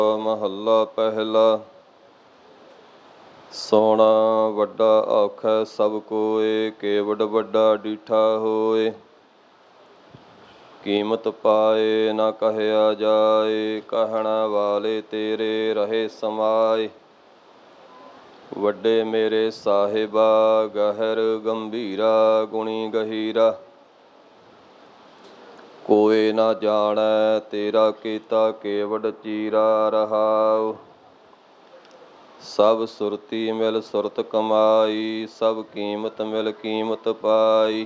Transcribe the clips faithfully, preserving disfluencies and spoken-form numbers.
ਮਹੱਲਾ ਪਹਿਲਾ। ਸੋਹਣਾ ਵੱਡਾ ਔਖੈ ਸਭ ਕੋਇ, ਕੇਵਡ ਵੱਡਾ ਡੀਠਾ ਹੋਇ। ਕੀਮਤ ਪਾਏ ਨਾ ਕਹਿਆ ਜਾਏ, ਕਹਿਣ ਵਾਲੇ ਤੇਰੇ ਰਹੇ ਸਮਾਏ। ਵੱਡੇ ਮੇਰੇ ਸਾਹਿਬਾ ਗਹਿਰ ਗੰਭੀਰਾ, ਗੁਣੀ ਗਹੀਰਾ। ਕੋਇ ਨਾ ਜਾਣੈ ਤੇਰਾ ਕੀਤਾ ਕੇਵਡ ਚੀਰਾ। ਰਹਾਉ ਸਭ ਸੁਰਤੀ ਮਿਲ ਸੁਰਤ ਕਮਾਈ, ਸਭ ਕੀਮਤ ਮਿਲ ਕੀਮਤ ਪਾਈ।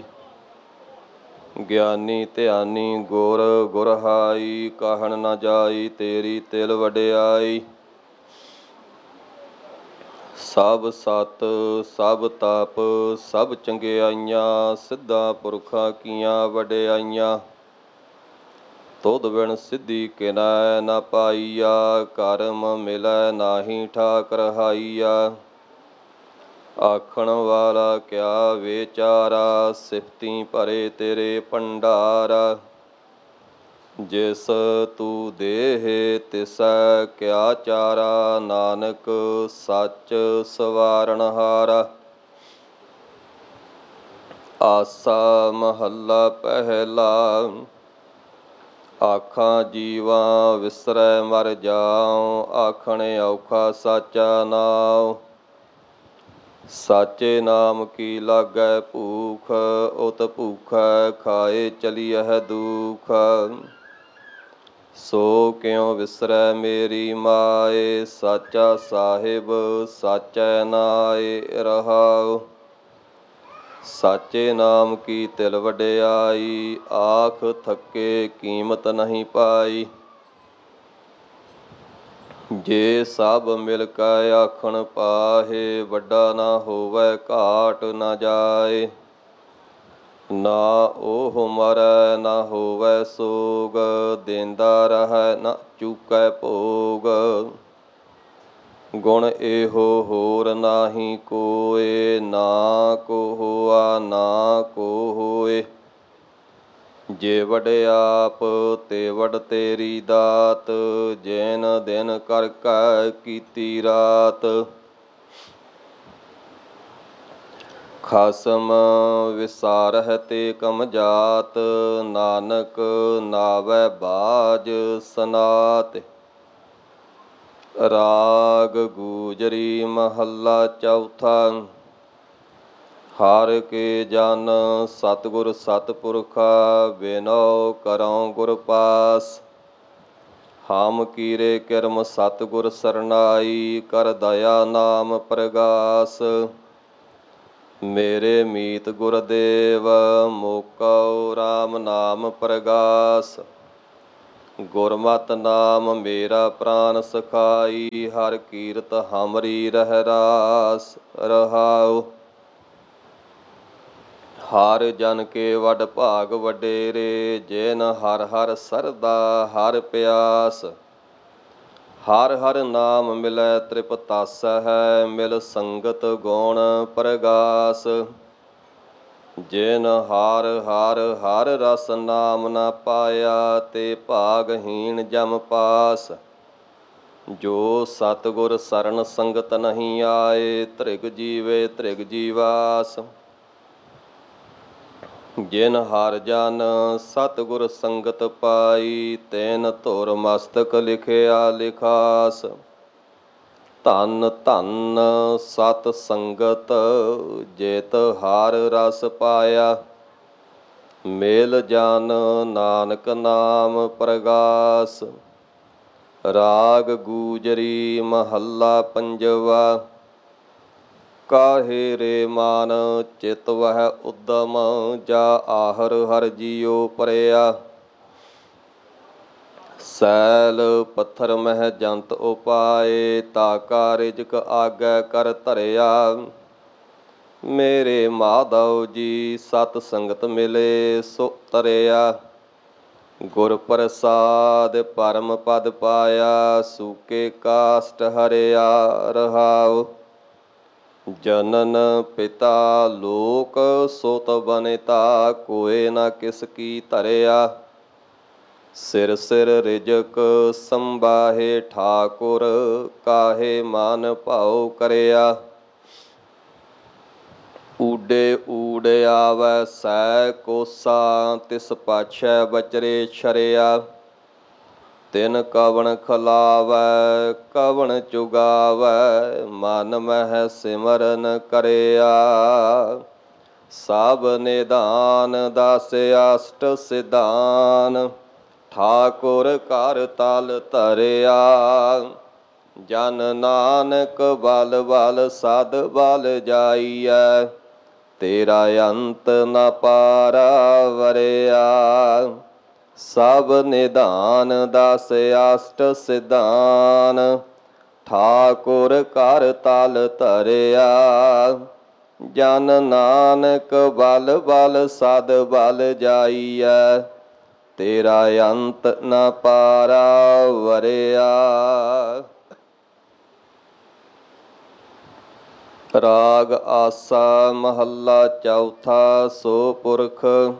ਗਿਆਨੀ ਧਿਆਨੀ ਗੁਰ ਗੁਰਹਾਈ, ਕਹਿਣ ਨਾ ਜਾਈ ਤੇਰੀ ਤਿਲ ਵਡਿਆਈ। ਸਭ ਸਤ ਸਭ ਤਪ ਸਭ ਚੰਗਿਆਈਆਂ, ਸਿੱਧਾਂ ਪੁਰਖਾਂ ਕੀਆਂ ਵਡਿਆਈਆਂ। ਤੁਧ ਬਿਨ ਸਿੱਧੀ ਕਿਨੈ ਨਾ ਪਾਈਆ, ਕਰਮ ਮਿਲੈ ਨਾਹੀ ਠਾਕ ਰਹਾਈਆ। ਆਖਣ ਵਾਲਾ ਕਿਆ ਵਿਚਾਰਾ, ਸਿਫਤੀ ਭਰੇ ਤੇਰੇ ਭੰਡਾਰਾ। ਜਿਸ ਤੂੰ ਦੇਹ ਤਿਸੈ ਕਿਆ ਚਾਰਾ, ਨਾਨਕ ਸੱਚ ਸਵਾਰਨਹਾਰਾ। ਆਸਾ ਮਹੱਲਾ ਪਹਿਲਾ। ਆਖਾਂ ਜੀਵਾਂ ਵਿਸਰੈ ਮਰ ਜਾਉ, ਆਖਣ ਔਖਾ ਸਾਚਾ ਨਾਉ। ਸਾਚੇ ਨਾਮ ਕੀ ਲਾਗੈ ਭੂਖ, ਉਤ ਭੂਖੈ ਖਾਏ ਚਲੀਐ ਦੂਖ। ਸੋ ਕਿਉ ਵਿਸਰੈ ਮੇਰੀ ਮਾਏ, ਸਾਚਾ ਸਾਹਿਬ ਸਾਚੈ ਨਾਏ। ਰਹਾਉ ਸਾਚੇ ਨਾਮ ਕੀ ਤਿਲ ਵਡਿਆਈ, ਆਖ ਥੱਕੇ ਕੀਮਤ ਨਹੀਂ ਪਾਈ। ਜੇ ਸਭ ਮਿਲ ਕੈ ਆਖਣ ਪਾਹੇ, ਵੱਡਾ ਨਾ ਹੋਵੈ ਘਾਟ ਨਾ ਜਾਏ। ਨਾ ਉਹ ਮਰੈ ਨਾ ਹੋਵੈ ਸੋਗ, ਦੇਂਦਾ ਰਹੈ ਨਾ ਚੂਕੈ ਭੋਗ। ਗੁਣ ਇਹੋ ਹੋਰ ਨਾਹੀ ਕੋਇ, ਨਾ ਕੋ ਹੋਆ ਨਾ ਕੋ ਹੋਇ। ਜੇ ਵਡਿਆਪ ਤੇ ਵਡ ਤੇਰੀ ਦਾਤ, ਜਿਨ ਦਿਨ ਕਰ ਕੈ ਕੀਤੀ ਰਾਤ। ਖਸਮ ਵਿਸਾਰਹਿ ਤੇ ਕਮ ਜਾਤ, ਨਾਨਕ ਨਾਵੈ ਬਾਝ ਸਨਾਤ। ਰਾਗ ਗੂਜਰੀ ਮਹੱਲਾ ਚੌਥਾ। ਹਰਿ ਕੇ ਜਨ ਸਤਿਗੁਰ ਸਤਿਪੁਰਖਾ, ਬਿਨਉ ਕਰਉ ਗੁਰ ਪਾਸ। ਹਮ ਕੀਰੇ ਕਿਰਮ ਸਤਿਗੁਰ ਸਰਨਾਈ, ਕਰ ਦਇਆ ਨਾਮ ਪ੍ਰਗਾਸ। ਮੇਰੇ ਮੀਤ ਗੁਰਦੇਵ ਮੋਕਉ, ਰਾਮ ਨਾਮ ਪ੍ਰਗਾਸ। ਗੁਰਮਤਿ ਨਾਮ ਮੇਰਾ ਪ੍ਰਾਨ ਸਖਾਈ, ਹਰਿ ਕੀਰਤ ਹਮਰੀ ਰਹਿ ਰਾਸ। ਰਹਾਉ ਹਰਿ ਜਨ ਕੇ ਵਡ ਭਾਗ ਵਡੇਰੇ, ਜਿਨ ਹਰਿ ਹਰਿ ਸਰਦਾ ਹਰਿ ਪਿਆਸ। ਹਰਿ ਹਰਿ ਨਾਮ ਮਿਲੈ ਤ੍ਰਿਪਤਾਸਹਿ, ਮਿਲ ਸੰਗਤ ਗੁਣ ਪ੍ਰਗਾਸ। ਜਿਨ ਹਰਿ ਹਰਿ ਹਰਿ ਰਸ ਨਾਮ ਨਾ ਪਾਇਆ, ਤੇ ਭਾਗਹੀਣ ਜਮ ਪਾਸ। ਜੋ ਸਤਿਗੁਰ ਸਰਨ ਸੰਗਤ ਨਹੀਂ ਆਏ, ਧ੍ਰਿਗ ਜੀਵੇ ਧ੍ਰਿਗ ਜੀਵਾਸ। ਜਿਨ ਹਰਿ ਜਨ ਸਤਿਗੁਰ ਸੰਗਤ ਪਾਈ, ਤਿਨ ਧੁਰ ਮਸਤਕ ਲਿਖਿਆ ਲਿਖਾਸ। ਧੰਨ ਧੰਨ ਸਤ ਸੰਗਤ, ਜਿਤ ਹਰਿ ਰਸ ਪਾਇਆ। ਮਿਲ ਜਨ ਨਾਨਕ ਨਾਮ ਪ੍ਰਗਾਸ। ਰਾਗ ਗੂਜਰੀ ਮਹੱਲਾ ਪੰਜਵਾ। ਕਾਹੇ ਰੇ ਮਾਨ ਚਿਤ ਵਹਿ ਉਦਮ, ਜਾ ਆਹਰ ਹਰਿ ਜੀਉ ਪਰਿਆ। ਸੈਲ ਪੱਥਰ ਮਹਿ ਜੰਤ ਉਪਾਏ, ਤਾ ਕਾ ਰਿਜਕ ਆਗੈ ਕਰ ਧਰਿਆ। ਮੇਰੇ ਮਾਧਵ ਜੀ ਸਤ ਸੰਗਤ ਮਿਲੇ ਸੋ ਤਰਿਆ। ਗੁਰ ਪ੍ਰਸਾਦਿ ਪਰਮ ਪਦ ਪਾਇਆ, ਸੂਕੇ ਕਾਸਟ ਹਰਿਆ। ਰਹਾਉ ਜਨਨ ਪਿਤਾ ਲੋਕ ਸੁਤ ਬਨਿਤਾ, ਕੋਇ ਨਾ ਕਿਸ ਕੀ ਧਰਿਆ। ਸਿਰ ਸਿਰ ਰਿਜਕ ਸੰਬਾਹੇ ਠਾਕੁਰ, ਕਾਹੇ ਮਨ ਭਾਉ ਕਰਿਆ। ਊਡੇ ਊੜ ਆਵੈ ਸੈ ਕੋਸਾ, ਤਿਸ ਪਾਛੈ ਬਚਰੇ ਛਰਿਆ। ਤਿਨ ਕਵਣ ਖਲਾਵੈ ਕਵਣ ਚੁਗਾਵੈ, ਮਨ ਮਹਿ ਸਿਮਰਨ ਕਰਿਆ। ਸਭ ਨਿਧਾਨ ਦਸ ਅਸ਼ਟ ਸਿਧਾਨ, ਠਾਕੁਰ ਘਰ ਤਲ ਧਰਿਆ। ਜਨ ਨਾਨਕ ਬਲ ਬਲ ਸਦ ਬਲ ਜਾਈਐ, ਤੇਰਾ ਅੰਤ ਨ ਪਾਰਾ ਵਰਿਆ। ਸਭ ਨਿਧਾਨ ਦਸ ਅਸ਼ਟ ਸਿਧਾਨ, ਠਾਕੁਰ ਘਰ ਤਲ ਧਰਿਆ। ਜਨ ਨਾਨਕ ਬਲ ਬਲ ਸਦ ਬਲ ਜਾਈਐ, ਤੇਰਾ ਅੰਤ ਨ ਪਾਰਾ ਵਰਿਆ। ਰਾਗ ਆਸਾ ਮਹੱਲਾ ਚੌਥਾ। ਸੋ ਪੁਰਖ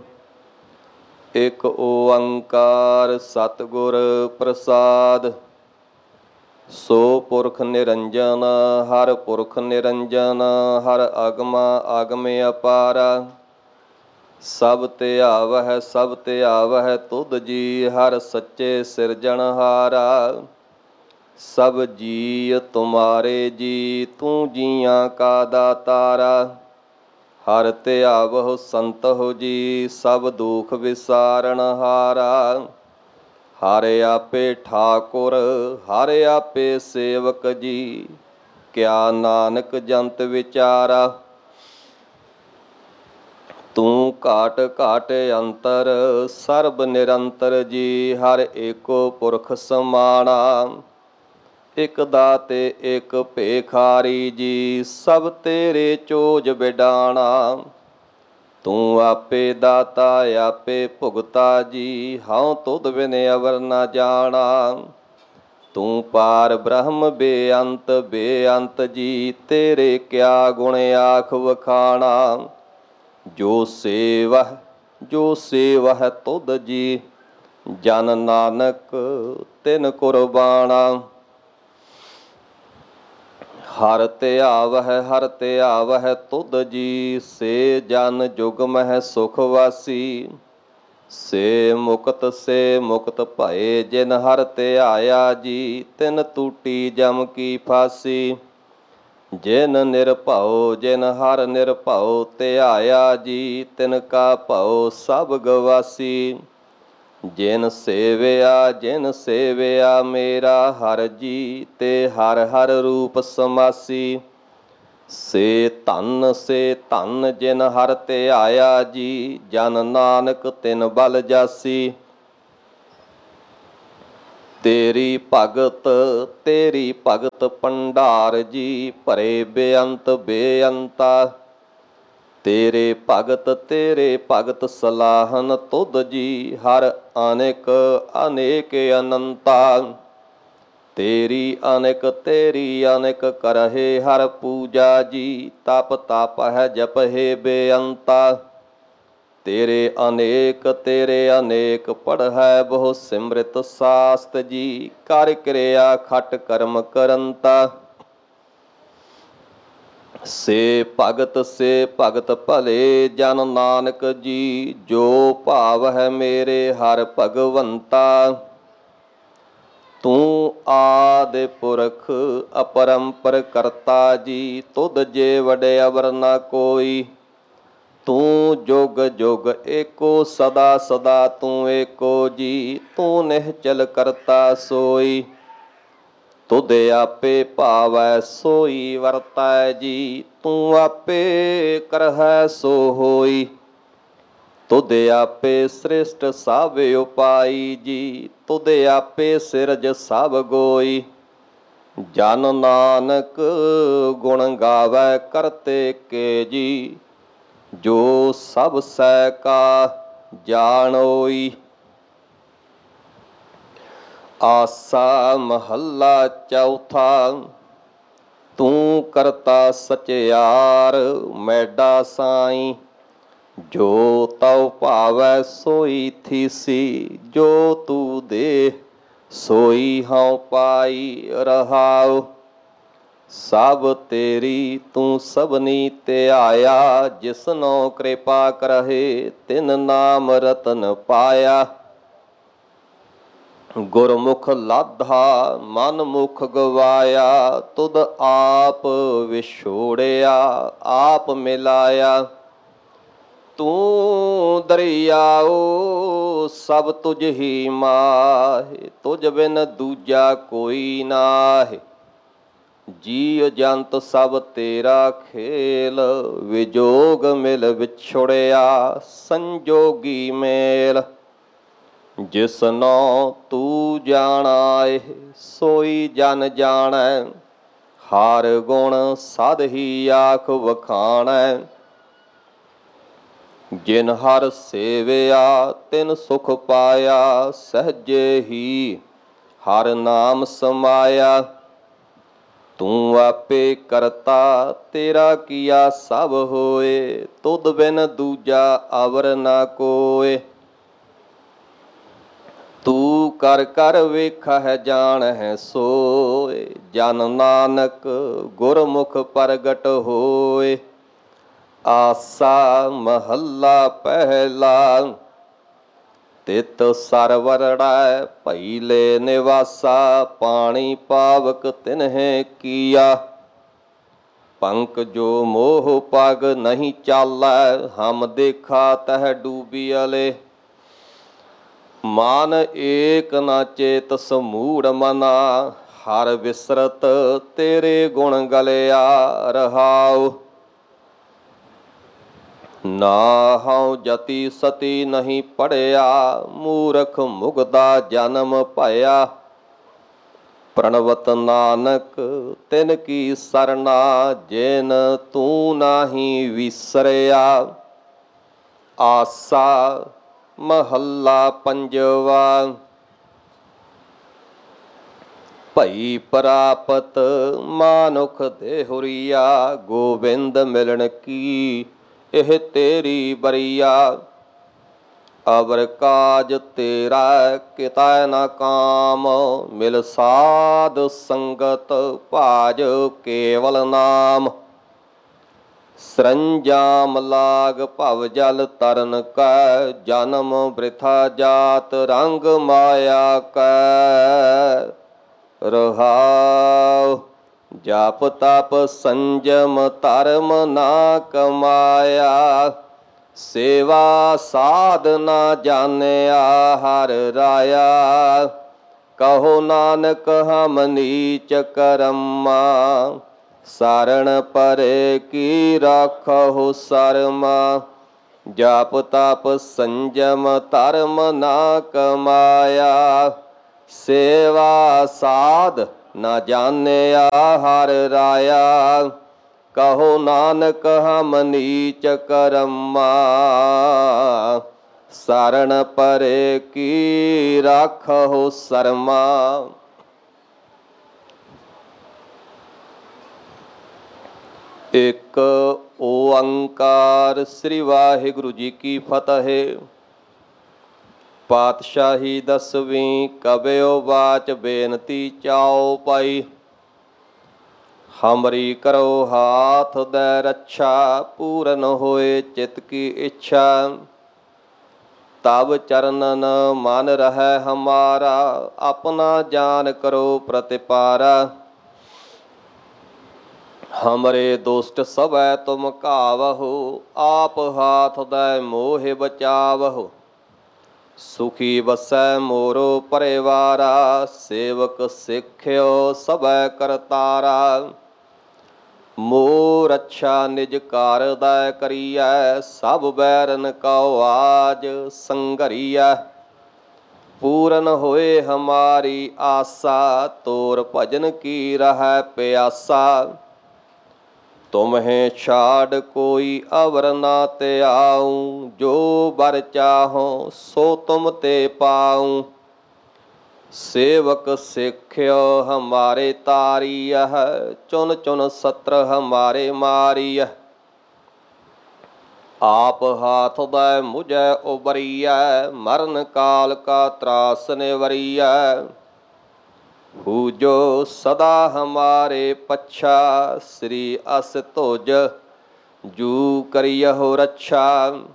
ਇਕ ਓੰਕਾਰ ਸਤਿਗੁਰ ਪ੍ਰਸਾਦ। ਸੋ ਪੁਰਖ ਨਿਰੰਜਨ ਹਰ ਪੁਰਖ ਨਿਰੰਜਨ, ਹਰ ਅਗਮ ਅਗਮ ਅਪਾਰਾ। ਸਭ ਧਿਆਵਹਿ ਸਭ ਧਿਆਵਹਿ ਤੁਧ ਜੀ, ਹਰ ਸੱਚੇ ਸਿਰਜਣਹਾਰਾ। ਸਭ ਜੀ ਤੁਮਾਰੇ ਜੀ, ਤੂੰ ਜੀਆਂ ਕਾ ਦਾਤਾਰਾ। ਹਰ ਧਿਆਵਹੁ ਸੰਤਹੁ ਜੀ, ਸਭ ਦੁਖ ਵਿਸਾਰਣਹਾਰਾ। ਹਰ ਆਪੇ ਠਾਕੁਰ ਹਰ ਆਪੇ ਸੇਵਕ ਜੀ, ਕਿਆ ਨਾਨਕ ਜੰਤ ਵਿਚਾਰਾ। ਤੂੰ ਘਾਟ ਘਾਟ ਅੰਤਰ ਸਰਬ ਨਿਰੰਤਰ ਜੀ, ਹਰ ਏਕੋ ਪੁਰਖ ਸਮਾਣਾ। ਇਕ ਦਾਤੇ ਇਕ ਭੇਖਾਰੀ ਜੀ, ਸਭ ਤੇਰੇ ਚੋਜ ਬਿਡਾਣਾ। ਤੂੰ ਆਪੇ ਦਾਤਾ ਆਪੇ ਭੁਗਤਾ ਜੀ, ਹਉ ਤੁਧ ਬਿਨ ਅਵਰ ਨ ਜਾਣਾ। ਤੂੰ ਪਾਰ ਬ੍ਰਹਮ ਬੇਅੰਤ ਬੇਅੰਤ ਜੀ, ਤੇਰੇ ਕਿਆ ਗੁਣ ਆਖ ਵਖਾਣਾ। ਜੋ ਸੇਵਹਿ ਜੋ ਸੇਵਹਿ ਤੁਧ ਜੀ, ਜਨ ਨਾਨਕ ਤਿਨ ਕੁਰਬਾਣਾ। ਹਰ ਧਿਆਵਹਿ ਹਰ ਧਿਆਵਹਿ ਤੁਧ ਜੀ, ਸੇ ਜਨ ਜੁਗ ਮਹਿ ਸੁਖ ਵਾਸੀ। ਸੇ ਮੁਕਤ ਸੇ ਮੁਕਤ ਭਏ, ਜਿਨ ਹਰ ਧਿਆਇਆ ਜੀ, ਤਿਨ ਟੂਟੀ ਜਮ ਕੀ ਫਾਸੀ। ਜਿਨ ਨਿਰਭਉ ਜਿਨ ਹਰ ਨਿਰਭਉ ਧਿਆਇਆ ਜੀ, ਤਿਨ ਕਾ ਭਉ ਸਭ ਗਵਾਸੀ। ਜਿਨ ਸੇਵਿਆ ਜਿਨ ਸੇਵਿਆ ਮੇਰਾ ਹਰ ਜੀ, ਤੇ ਹਰ ਹਰ ਰੂਪ ਸਮਾਸੀ। ਸੇ ਧਨ ਸੇ ਧਨ ਜਿਨ ਹਰ ਧਿਆਇਆ ਜੀ, ਜਨ ਨਾਨਕ ਤਿਨ ਬਲ ਜਾਸੀ। ਤੇਰੀ ਭਗਤ ਤੇਰੀ ਭਗਤ ਭੰਡਾਰ ਜੀ, ਭਰੇ ਬੇਅੰਤ ਬੇਅੰਤਾ। ਤੇਰੇ ਭਗਤ ਤੇਰੇ ਭਗਤ ਸਲਾਹਨ ਤੁਧ ਜੀ, ਹਰ ਅਨੇਕ ਅਨੇਕ ਅਨੰਤਾ। ਤੇਰੀ ਅਨੇਕ ਤੇਰੀ ਅਨੇਕ ਕਰਹਿ ਹਰ ਪੂਜਾ ਜੀ, ਤਪ ਤਪ ਹੈ ਜਪਹਿ ਬੇਅੰਤਾ। ਤੇਰੇ ਅਨੇਕ ਤੇਰੇ ਅਨੇਕ ਪੜ੍ਹੈ ਬਹੁ ਸਿਮ੍ਰਿਤ ਸਾਸਤ ਜੀ, ਕਰ ਕਿਰਿਆ ਖਟ ਕਰਮ ਕਰੰਤਾ। ਸੇ ਭਗਤ ਸੇ ਭਗਤ ਭਲੇ ਜਨ ਨਾਨਕ ਜੀ, ਜੋ ਭਾਵ ਹੈ ਮੇਰੇ ਹਰ ਭਗਵੰਤਾ। ਤੂੰ ਆਦਿ ਪੁਰਖ ਅਪਰੰਪਰ ਕਰਤਾ ਜੀ, ਤੁਧ ਜੇ ਵਡਿ ਅਵਰ ਨ ਕੋਈ। ਤੂੰ ਜੁਗ ਜੁਗ ਏਕੋ ਸਦਾ ਸਦਾ ਤੂੰ ਏਕੋ ਜੀ, ਤੂੰ ਨਿਹਚਲ ਕਰਤਾ ਸੋਈ। ਤੁਧ ਆਪੇ ਭਾਵੈ ਸੋਈ ਵਰਤੈ ਜੀ, ਤੂੰ ਆਪੇ ਕਰਹਿ ਸੋ ਹੋਈ। ਤੁਧ ਆਪੇ ਸ੍ਰਿਸ਼ਟ ਸਭ ਉਪਾਈ ਜੀ, ਤੁਧ ਆਪੇ ਸਿਰਜ ਸਭ ਗੋਈ। ਜਨ ਨਾਨਕ ਗੁਣ ਗਾਵੈ ਕਰਤੇ ਕੇ ਜੀ, ਜੋ ਸਭ ਸਹਿ ਕਾ ਜਾਣੋਈ। ਆਸਾ ਮਹੱਲਾ ਚੌਥਾ। ਤੂੰ ਕਰਤਾ ਸਚਿਆਰ ਮੈਡਾ ਸਾਈ, ਜੋ ਤਉ ਭਾਵੈ ਸੋਈ ਥੀਸੀ, ਜੋ ਤੂ ਦੇ ਸੋਈ ਹਉ ਪਾਈ। ਰਹਾਉ ਸਭ ਤੇਰੀ ਤੂੰ ਸਭਨੀ ਧਿਆਇਆ, ਜਿਸਨੋ ਕਿਰਪਾ ਕਰਹਿ ਤਿਨ ਨਾਮ ਰਤਨ ਪਾਇਆ। ਗੁਰਮੁਖ ਲਾਧਾ ਮਨ ਮੁਖ ਗਵਾਇਆ, ਤੁਧ ਆਪ ਵਿਛੋੜਿਆ ਆਪ ਮਿਲਾਇਆ। ਤੂੰ ਦਰਿਆਓ ਸਭ ਤੁਝ ਹੀ ਮਾਹਿ, ਤੁਝ ਬਿਨ ਦੂਜਾ ਕੋਈ ਨਾਹਿ। ਜੀਅ ਜੰਤ ਸਭ ਤੇਰਾ ਖੇਲ, ਵਿਜੋਗ ਮਿਲ ਵਿਛੁੜਿਆ ਸੰਜੋਗੀ ਮੇਲ। ਜਿਸਨੋ ਤੂੰ ਜਾਣਾ ਸੋਈ ਜਨ ਜਾਣੈ, ਹਰ ਗੁਣ ਸਦ ਹੀ ਆਖ ਵਖਾਣੈ। ਜਿਨ ਹਰ ਸੇਵਿਆ ਤਿਨ ਸੁਖ ਪਾਇਆ, ਸਹਜੇ ਹੀ ਹਰ ਨਾਮ ਸਮਾਇਆ। ਤੂੰ ਆਪੇ ਕਰਤਾ ਤੇਰਾ ਕੀਆ ਸਭ ਹੋਏ, ਤੁਧ ਬਿਨ ਦੂਜਾ ਅਵਰ ਨਾ ਕੋਇ। ਤੂੰ ਕਰ ਕਰ ਵੇਖਹਿ ਜਾਣਹਿ ਸੋਇ, ਜਨ ਨਾਨਕ ਗੁਰਮੁਖ ਪ੍ਰਗਟ ਹੋਇ। ਆਸਾ ਮਹੱਲਾ ਪਹਿਲਾ। ਤਿਤ ਸਰਵਰੜੈ ਭਈ ਲੈ ਨਿਵਾਸਾ, ਪਾਣੀ ਪਾਵਕ ਤਿਨਹਿ ਕੀਆ। ਪੰਕ ਜੋ ਮੋਹ ਪਗ ਨਹੀਂ ਚਾਲੈ, ਹਮ ਦੇਖਾ ਤਹ ਡੂਬੀਅਲੇ। ਮਨ ਏਕ ਨਾ ਚੇਤ ਸਮੂੜ ਮਨਾ, ਹਰ ਵਿਸਰਤ ਤੇਰੇ ਗੁਣ ਗਲਿਆ। ਰਹਾਉ ਨਾ ਹਉ ਜਤੀ ਸਤੀ ਨਹੀਂ ਪੜਿਆ, ਮੂਰਖ ਮੁਗਦਾ ਜਨਮ ਭਇਆ। ਪ੍ਰਣਵਤ ਨਾਨਕ ਤਿਨ ਕੀ ਸਰਨਾ, ਜਿਨ ਤੂੰ ਨਾਹੀ ਵਿਸਰਿਆ। ਆਸਾ ਮਹੱਲਾ ਪੰਜਵਾ। ਭਈ ਪ੍ਰਾਪਤ ਮਾਨੁਖ ਦੇਹੁਰੀਆ, ਗੋਬਿੰਦ ਮਿਲਣ ਕੀ ਇਹ ਤੇਰੀ ਬਰੀਆ। ਅਵਰ ਕਾਜ ਤੇਰਾ ਕਿਤੈ ਨਾ ਕਾਮ, ਮਿਲ ਸਾਧ ਸੰਗਤ ਭਾਜ ਕੇਵਲ ਨਾਮ। ਸਰੰਜਾਮ ਲਾਗ ਭਵ ਜਲ ਤਰਨ ਕੈ, ਜਨਮ ਬ੍ਰਿਥਾ ਜਾਤ ਰੰਗ ਮਾਇਆ ਕੈ। ਰਹਾਉ ਜਪ ਤਪ ਸੰਜਮ ਧਰਮ ਨਾ ਕਮਾਇਆ, ਸੇਵਾ ਸਾਧ ਨਾ ਜਾਣਿਆ ਹਰਿ ਰਾਇਆ। ਕਹੋ ਨਾਨਕ ਹਮ ਨੀਚ ਕਰਮਾ, ਸਰਣ ਪਰੇ ਕੀ ਰਾਖਹੁ ਸਰਮਾ। ਜਪ ਤਪ ਸੰਜਮ ਧਰਮ ਨਾ ਕਮਾਇਆ, ਸੇਵਾ ਸਾਧ ਨਾ ਜਾਣਿਆ ਹਰਿ ਰਾਇਆ। ਕਹੋ ਨਾਨਕ ਹਮ ਨੀਚ ਕਰਮਾ, ਸਰਣ ਪਰੇ ਕੀ ਰਾਖਹੁ ਸਰਮਾ। ਇੱਕ ਓੰਕਾਰ। ਸ੍ਰੀ ਵਾਹਿਗੁਰੂ ਜੀ ਕੀ ਫਤਿਹ। ਪਾਤਸ਼ਾਹੀ ਦਸਵੀਂ ਕਬਿਓ ਬਾਚ ਬੇਨਤੀ ਚਾਉ ਪਾਈ। ਹਮਰੀ ਕਰੋ ਹਾਥ ਦੈ ਰੱਛਾ, ਪੂਰਨ ਹੋਏ ਚਿਤ ਕੀ ਇੱਛਾ। ਤਬ ਚਰਨਨ ਮਨ ਰਹੈ ਹਮਾਰਾ, ਆਪਣਾ ਜਾਨ ਕਰੋ ਪ੍ਰਤਿਪਾਰਾ। ਹਮਰੇ ਦੁਸ਼ਟ ਸਭੈ ਤੁਮ ਘਾਵਹੁ, ਆਪ ਹਾਥ ਦੈ ਮੋਹਿ ਬਚਾਵਹੁ। ਸੁਖੀ ਵਸੈ ਮੋਰੋ ਪਰਿਵਾਰਾ, ਸੇਵਕ ਸਿੱਖਿਓ ਸਭੈ ਕਰਤਾਰਾ। ਮੋਹ ਰੱਛਾ ਨਿਜ ਘਰ ਦੈ ਕਰੀਐ, ਸਭ ਬੈਰਨ ਕਉ ਆਜ ਸੰਘਰੀਐ। ਪੂਰਨ ਹੋਏ ਹਮਾਰੀ ਆਸਾ, ਤੋਰ ਭਜਨ ਕੀ ਰਹੈ ਪਿਆਸਾ। ਤੁਮਹਿ ਛਾੜ ਕੋਈ ਅਵਰ ਨਾ ਧਿਆਊ, ਜੋ ਬਰ ਚਾਹੋ ਸੋ ਤੁਮ ਤੇ ਪਾਊ। ਸੇਵਕ ਸਿੱਖਿਓ ਹਮਾਰੇ ਤਾਰੀਐ, ਚੁਨ ਚੁਨ ਸਤਰ ਹਮਾਰੇ ਮਾਰੀਐ। आप हाथ दै मुझे उबरिया, मरण काल का त्रास निवरिया। हु जो सदा हमारे पच्छा, श्री अस तुज जू करियहु रक्षा।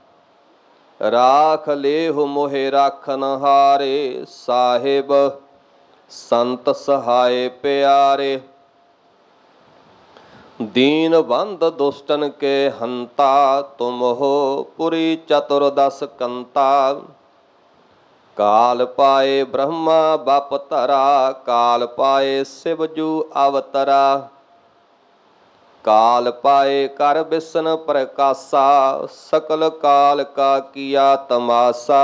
राख लेहु मोहे राखन हारे, साहिब संत सहाय प्यारे। दीन बंद दुष्टन के हंता, तुम हो पुरी चतुर्दश कंता। काल पाए ब्रह्मा बप धरा, काल पाए शिव जू अवतरा। काल पाए कर बिसन प्रकाशा, सकल काल का किया तमाशा।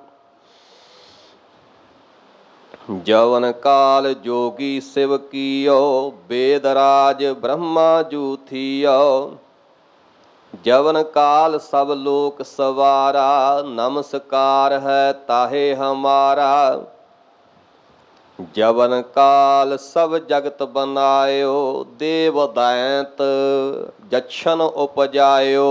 जवन काल जोगी शिव कियो, वेदराज ब्रह्मा जू थियो। जवन काल सब लोक सवारा, नमस्कार है ताहे हमारा। जवन काल सब जगत बनायो, देव दैंत जछन उपजायो।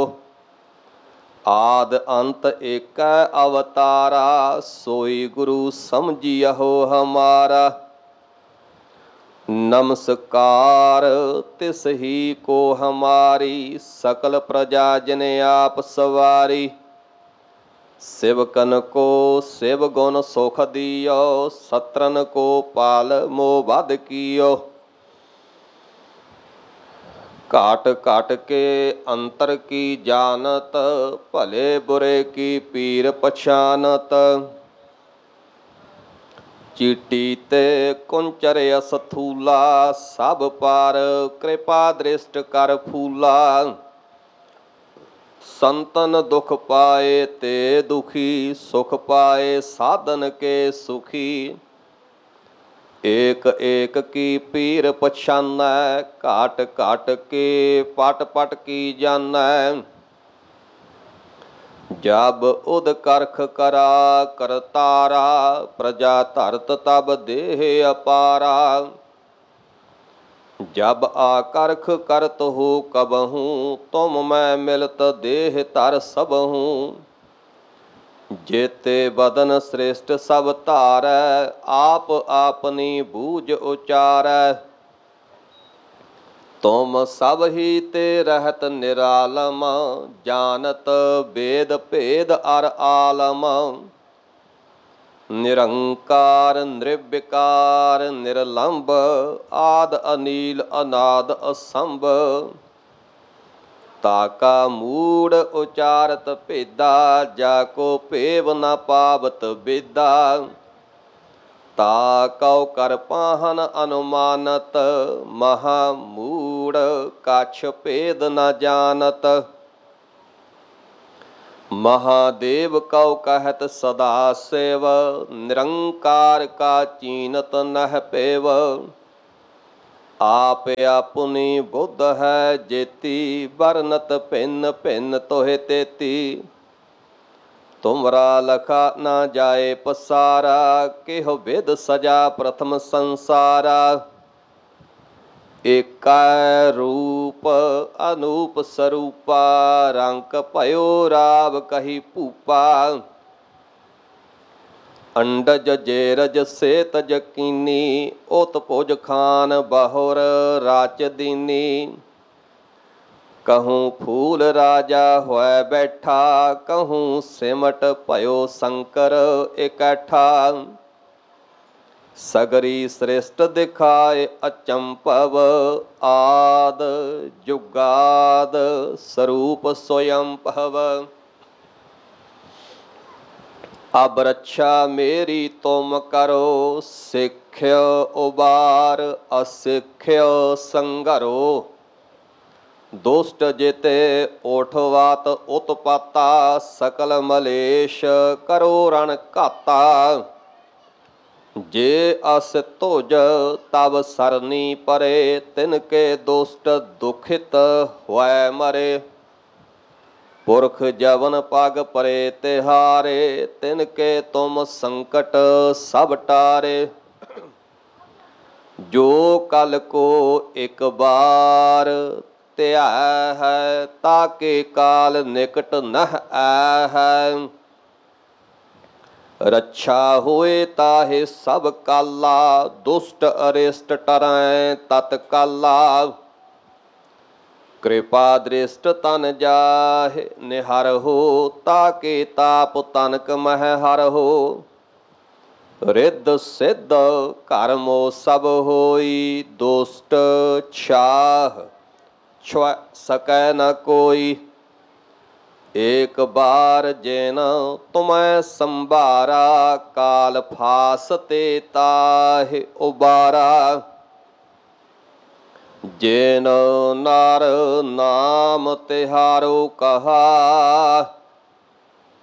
आद अंत एक अवतारा, सोई गुरु समझियहो हमारा। नमस्कार तिस ही को हमारी, सकल प्रजा जिन आप सवारी। शिवकन को शिव गुण सुख दियो, सत्रन को पाल मोह बध कियो। काट काट के अंतर की जानत, भले बुरे की पीर पछानत। चीटी ते कुंचर असथूला, सब पार कृपा दृष्ट कर फूला। संतन दुख पाए ते दुखी, सुख पाए साधन के सुखी। एक एक की पीर पछानै, काट काट के पट पट की जानै। जब उद करख करा करतारा, प्रजा धरत तब देह अपारा। जब आकर्ख करत हो कबहूँ, तुम मैं मिलत देह तर सबहूँ। जेते बदन श्रेष्ठ सब धारै, आप आपनी बूझ उचारै। तुम सब ही ते रहत निरालम, जानत वेद भेद अर आलम। निरंकार निर्विकार निर्लंब, आद अनील अनाद असंभ। ताका मूड उचारत भेदा, जाको भेव न पावत बेदा। ताकौ कर पाहन अनुमानत, महामूड कछ भेद न जानत। महादेव कौ कहत सदा सेव, निरंकार का चीनत नह पेव। आप अपनी बुद्ध है जेती, बरनत भिन्न भिन्न तोहे तेती। तुमरा लखा ना जाए पसारा, केहो विद सजा प्रथम संसारा। एक रूप अनूप स्वरूपा, रंक भयो राव कही भूपा। अंडज जेरज सेत जकीनी, उत भुज खान बहुर राच दीनी। कहूँ फूल राजा होए बैठा, कहूँ सिमट भयो शंकर इकट्ठा। सगरी श्रेष्ठ दिखाए अचंपव, आद जुगाद स्वरूप स्वयं भव। अब रक्षा मेरी तुम करो, सिख्य उबार असिख्य संगरो। दुष्ट जेते ओठवात उत्पाता, सकल मलेश करो रण घाता। जे अस तुज तब सरनी परे, तिनके दुष्ट दुखित होए मरे। पुरख जवन पग परे तिहारे, तिनके तुम संकट सब टारे। जो कल को एक बार, ਧਿਆ ਹੈ, ਤਾਕੇ ਕਾਲ ਨਿਕਟ ਨਹ ਆ ਹੈ। ਰੱਛਾ ਹੋਏ ਤਾਹੇ ਸਭ ਕਾਲਾ, ਦੁਸ਼ਟ ਅਰਿਸ਼ਟ ਟਰੈ ਤਤ ਕਾਲਾ। ਕਿਰਪਾ ਦ੍ਰਿਸ਼ਟ ਤਨ ਜਾਹਿ ਨਿਹਰਹੁ, ਤਾਕੇ ਤਾਪ ਤਨਕ ਮਹਿ ਹਰਹੁ। ਰਿੱਧ ਸਿੱਧ ਕਰਮੋ ਸਭ ਹੋਈ, ਦੁਸ਼ਟ ਛਾਹ ਛੁਐ ਸਕੈ ਨ ਕੋਈ। ਏਕ ਬਾਰ ਜਿਨ ਤੁਮੈ ਸੰਭਾਰਾ, ਕਾਲ ਫਾਸ ਤੇ ਤਾਹਿ ਉਬਾਰਾ। ਜਿਨ ਨਰ ਨਾਮ ਤਿਹਾਰੋ ਕਹਾ,